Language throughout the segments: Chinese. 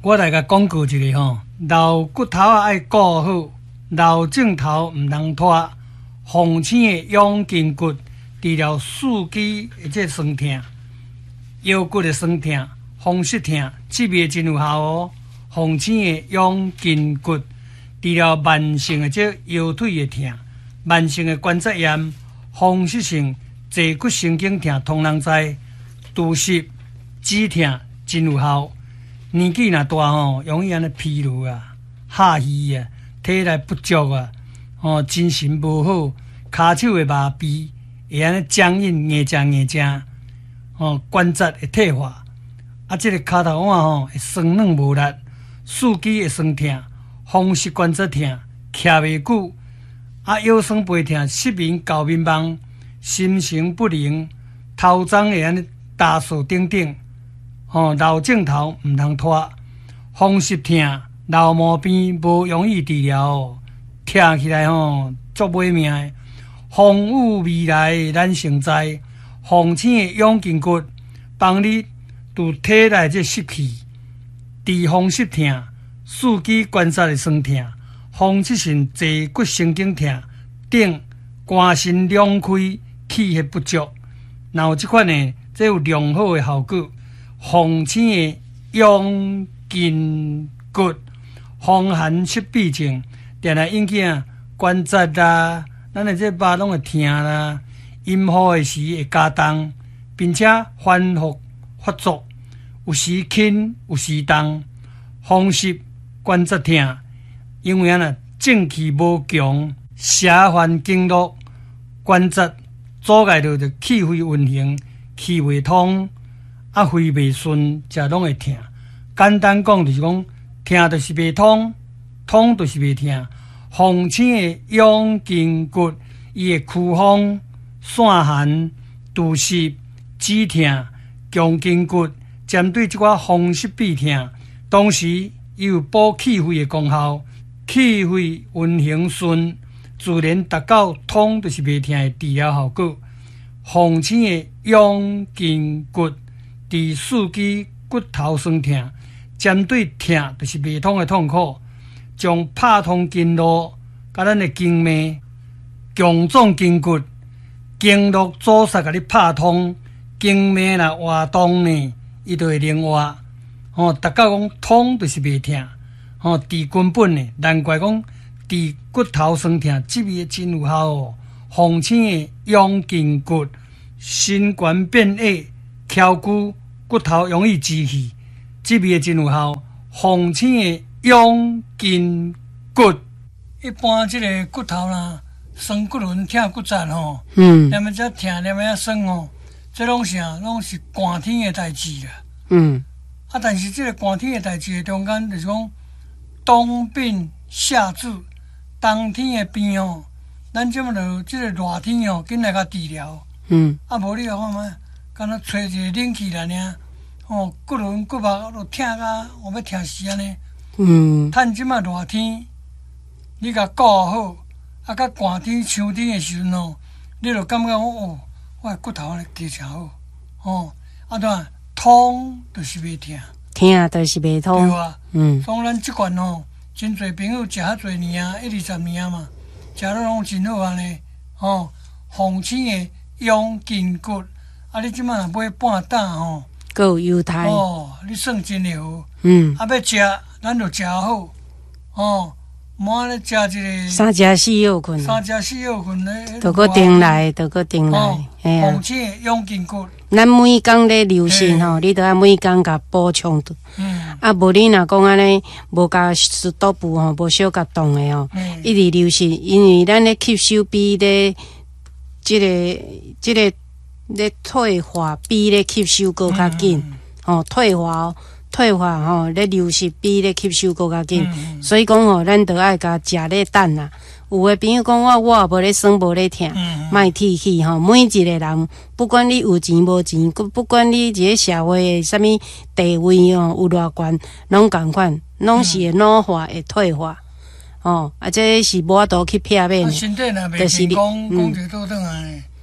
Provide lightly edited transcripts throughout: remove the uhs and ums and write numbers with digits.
我来甲讲告一个吼，老骨头啊爱顾好，老镜头毋通拖。红青的养筋骨，治疗四肢的这酸痛、腰骨的酸痛、风湿痛，这味真有效哦。红青的养筋骨，治疗慢性的这腰腿的痛、慢性的关节炎、风湿性坐骨神经痛，通人知。拄湿、止痛真有效。年纪若大吼，容易安尼疲劳啊、下虚啊、体力不足啊。精神无好，骹手会麻痹，会安尼僵硬、硬正，关节会退化，这个骹头腕会酸软无力，四肢会酸痛，风湿关节痛，徛袂久，腰酸背痛，失眠、搞眠梦，心神不宁，头鬃会安尼打扫等等，老镜头毋通拖，风湿痛、老毛病无容易治疗哦。听起来足买命的，风雨未来咱成灾，红青的养筋骨，帮你除体内这湿气，治风湿痛、四肢关节的酸痛、风湿性坐骨神经痛等，肝肾两开，气血不足，然后这款呢，这有良好的效果。红青的养筋骨，风寒湿痹症。定来引起关节啦，咱的这肉拢会痛啦，阴雨的时会加重，并且反复发作，有时轻，有时重，风湿关节痛，因为正气无强，下翻经络，关节阻碍着气血运行，气未通，肺未顺，才拢会痛。简单讲就是讲，痛就是未通，通就是未痛。红青的养筋骨，伊会驱风、散寒、除湿、止痛、强筋骨，针对这款风湿痹痛，同时伊有补气血的功效，气血运行顺，自然达到通就是袂痛的治疗效果。红青的养筋骨，治四肢骨头酸痛，针对痛就是袂通的痛苦。将拍通经络，甲咱的经脉、强壮筋骨、经络阻塞，甲你拍通，经脉若活动呢，伊就会灵活。达到讲通就是袂痛，治根本呢，难怪讲治骨头酸痛，这味真有效哦。红青的养筋骨，心肝变矮、翘骨，骨头容易积气，这味真有效。红青的养筋骨，一般这个骨头啦，酸骨轮、疼骨折连么这疼，连么酸这拢是寒天的代志啦。但是这个寒天的代志中间就是讲冬病夏治，冬天的病咱这么就这个热天紧来甲治疗。无你看嘛，敢若吹一个冷气来尔，骨轮骨肉都疼甲要疼死安尼。趁即马热天，你甲顾好，甲寒天、秋天的时阵你就感觉我的骨头加诚好，通就是袂痛， 痛就是袂痛， 对啊。所以咱即款真侪朋友食遐侪年啊，20年嘛，食得拢真好安尼。红青的养筋骨，你即马买半担还有犹太你算真好。要食。咱就食好，莫安尼食一个三食四药困咧， 就搁顶来， 红青的养筋骨。 咱每工咧流行你都要每工甲补充的。无你若讲安尼，无甲湿肚部无小甲动的一直流行，因为咱咧吸收比咧这个咧退化比咧吸收搁较紧，退化咧流失比咧吸收搁较紧，所以讲咱都爱甲食咧蛋啦。有诶朋友讲我也无咧酸无咧痛，莫提气每一个人，不管你有钱无钱，不管你一个社会诶啥物地位有偌悬，拢共款，拢是会老化会退化。这是无法度去避免的。 身体若袂健康，讲一倒转来。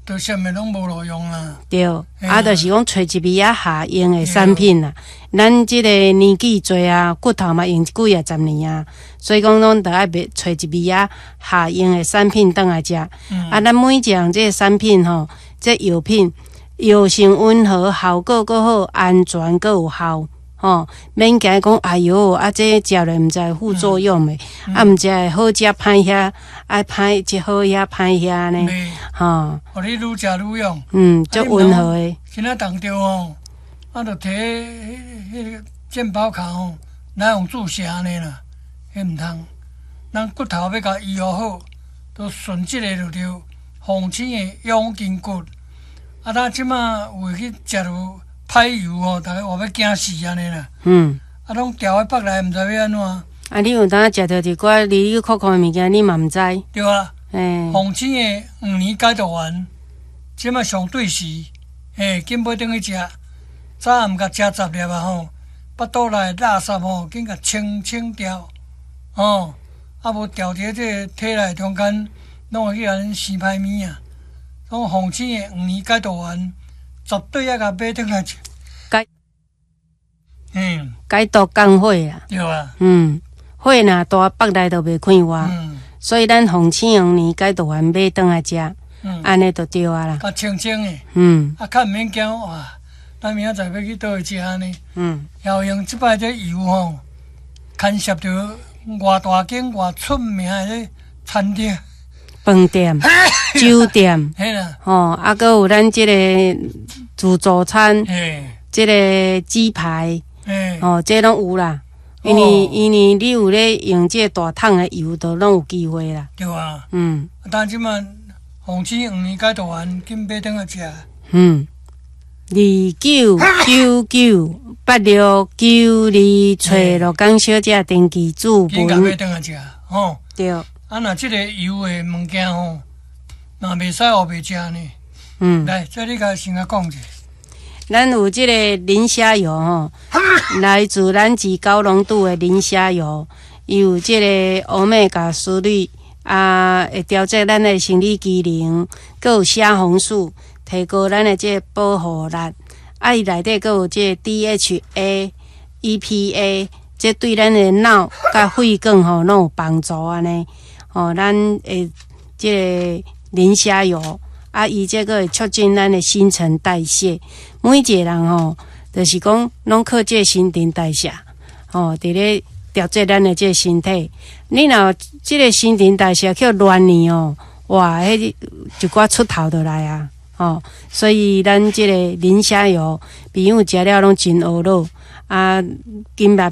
都什么拢无路用啦。 对，就是讲找一味啊下用的产品啦。咱即个年纪侪啊，骨头嘛用几啊十年啊，所以讲拢得爱找一味啊下用的产品倒来食。咱每一样这个产品吼，这药品药性温和，效果够好，安全够有效。免惊讲，哎哟，这食了毋知副作用的，毋知会好食歹遐，歹一好遐歹遐呢， 互你愈食愈用。 足温和的。 今仔当着就摕迄个健保卡来用注射安尼啦，迄毋通。咱骨头要甲医疗好，都顺即个就着红青的养筋骨。咱即马有去食着歹油大家话要惊死安尼啦。拢调喺北内，毋知要安怎。 你有当食着一寡离离酷酷的物件，你嘛毋知。 对啊。红青的5年解毒丸，即马上对时，紧买转去食。早暗甲食10粒巴肚内垃圾紧甲清掉。无调节这个体内中间，拢会去互咱生歹物啊。种红青的5年解毒丸，绝对要甲买转来食。 解毒降火啦。 对啊。 火若大，腹内就袂快活。所以咱红青5年解毒丸买转来食，安尼就对啊啦。 较清的。较毋免惊哇，咱明仔载要去倒位食安尼。要用即摆这油牵涉着偌大间偌出名的这餐厅、 饭店、酒店，还佫有咱即个自助餐，即个鸡排，这拢有啦。因为你有咧用这大桶的油，都拢有机会啦。 对啊。但即马红青5年解毒丸，紧买转来食。29998692找罗江小姐登记注文。紧甲买转来食，对。若即个油的物件嘛袂使后袂食呢。来，这你甲先讲者。 咱有即个磷虾油来自咱自高浓度的磷虾油，伊有即个欧米伽思氯会调节咱的生理机能，佮有虾红素，提高咱的即个保护力。伊内底佮有即个 DHA、EPA， 这对咱的脑佮肺管拢有帮助安尼。咱的即个磷虾油。伊这个会促进咱的新陈代谢。每一个人就是讲拢靠这新陈代谢，伫咧调节咱的这个身体。你若这个新陈代谢去乱呢哇，迄一寡出头就来啊。所以咱这个磷虾油，朋友食了拢真懊恼。金马